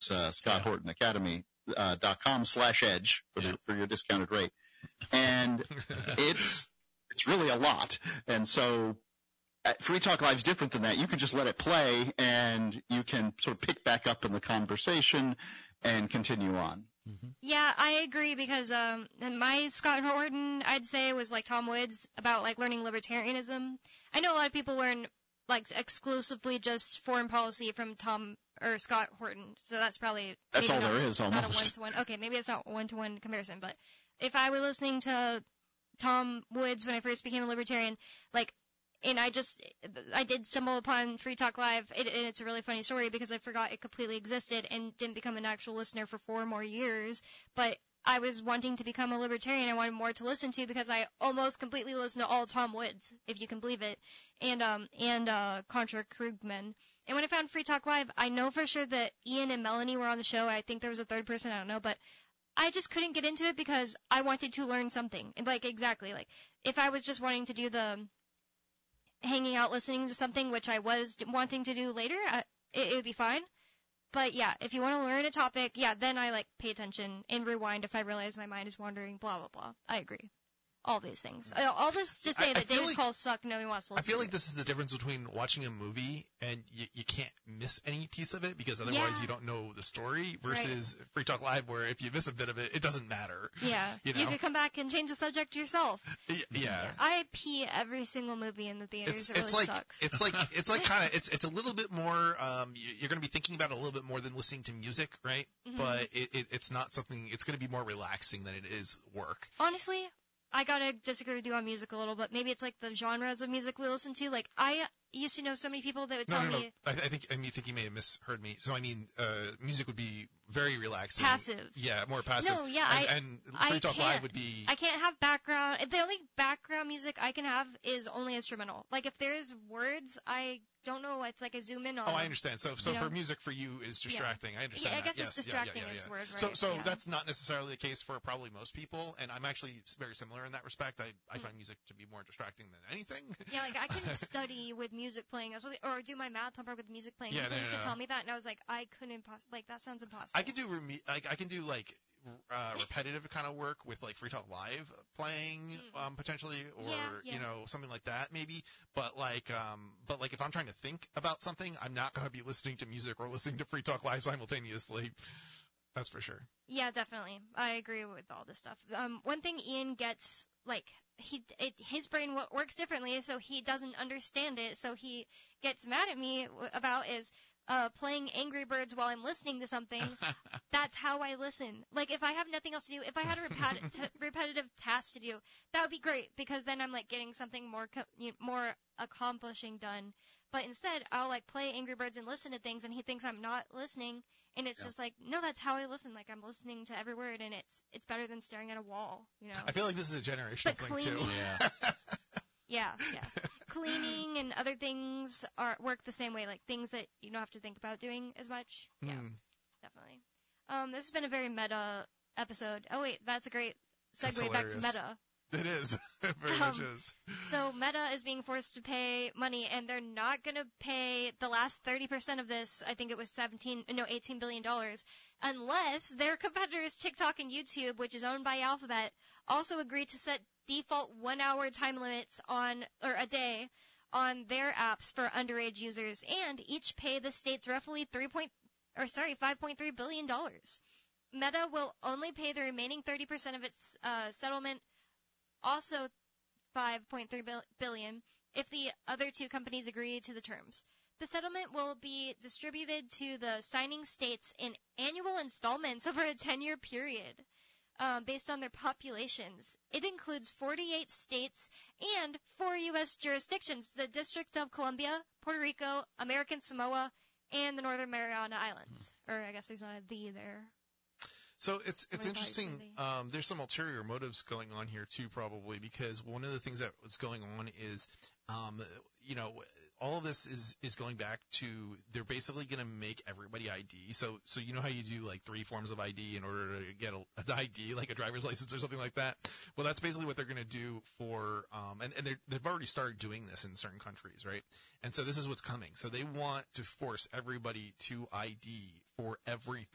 It's ScottHortonAcademy.com/edge for your discounted rate. And it's really a lot. And so Free Talk Live is different than that. You can just let it play, and you can sort of pick back up in the conversation and continue on. Mm-hmm. Yeah, I agree, because my Scott Horton, I'd say, was like Tom Woods about like learning libertarianism. I know a lot of people learn like exclusively just foreign policy from Scott Horton, so that's probably all there is, not almost. a one-to-one. Okay, maybe it's not a one-to-one comparison, but if I were listening to Tom Woods when I first became a libertarian, and I did stumble upon Free Talk Live, and it's a really funny story because I forgot it completely existed and didn't become an actual listener for 4 more years. But I was wanting to become a libertarian. I wanted more to listen to because I almost completely listened to all Tom Woods, if you can believe it, and Contra Krugman. And when I found Free Talk Live, I know for sure that Ian and Melanie were on the show. I think there was a third person, I don't know, but I just couldn't get into it because I wanted to learn something. And exactly, if I was just wanting to do the hanging out listening to something, which I was wanting to do later, it would be fine. But yeah, if you want to learn a topic, then I pay attention and rewind if I realize my mind is wandering, blah, blah, blah. I agree. All these things. All this to say that David's calls suck, nobody wants to listen. I feel like this is the difference between watching a movie and you can't miss any piece of it because otherwise you don't know the story versus Free Talk Live where if you miss a bit of it, it doesn't matter. Yeah. You can come back and change the subject yourself. Yeah. I pee every single movie in the theaters. It really sucks. It's a little bit more, you're going to be thinking about it a little bit more than listening to music, right? Mm-hmm. But it's not something, it's going to be more relaxing than it is work. Honestly, I gotta disagree with you on music a little, but maybe it's the genres of music we listen to. I used to know so many people that would tell me. I think you may have misheard me. So I mean, music would be very relaxing. Passive. Yeah, more passive. No, yeah, and Free Talk Live would be. I can't have background. The only background music I can have is only instrumental. If there's words, I don't know. It's I zoom in on. Oh, I understand. So for music for you is distracting. I understand. Yeah, I guess it's distracting is the word, right? So that's not necessarily the case for probably most people, and I'm actually very similar in that respect. I find music to be more distracting than anything. Yeah, I can study with music playing as well, or do my math homework with music playing. People used to tell me that, and I was like, I couldn't that sounds impossible. I could do repetitive kind of work with Free Talk Live playing potentially, or something like that maybe. But if I'm trying to think about something, I'm not going to be listening to music or listening to Free Talk Live simultaneously. That's for sure. Yeah, definitely. I agree with all this stuff. One thing Ian gets, his brain works differently, so he doesn't understand it. So he gets mad at me about is playing Angry Birds while I'm listening to something. That's how I listen. If I have nothing else to do, if I had a repetitive task to do, that would be great because then I'm getting something more accomplishing done. But instead, I'll play Angry Birds and listen to things, and he thinks I'm not listening, and it's just no, that's how I listen. I'm listening to every word, and it's better than staring at a wall. I feel like this is a generational thing too. Yeah. Yeah. Cleaning and other things work the same way, things that you don't have to think about doing as much. Yeah, definitely. This has been a very meta episode. Oh wait, that's a great segue back to meta. It is. It very much is. So Meta is being forced to pay money, and they're not going to pay the last 30% of this. I think it was $18 billion, unless their competitors TikTok and YouTube, which is owned by Alphabet, also agree to set default 1-hour time limits a day on their apps for underage users, and each pay the states roughly $5.3 billion. Meta will only pay the remaining 30% of its settlement, also $5.3 billion, if the other two companies agree to the terms. The settlement will be distributed to the signing states in annual installments over a 10-year period. Based on their populations. It includes 48 states and 4 U.S. jurisdictions, the District of Columbia, Puerto Rico, American Samoa, and the Northern Mariana Islands. Or I guess there's not a "the" there. So it's interesting. There's some ulterior motives going on here too, probably, because one of the things that was going on is, all of this is going back to they're basically going to make everybody ID. So you know how you do 3 forms of ID in order to get an ID, like a driver's license or something like that. Well, that's basically what they're going to do for and they've already started doing this in certain countries, right? And so this is what's coming. So they want to force everybody to ID for everything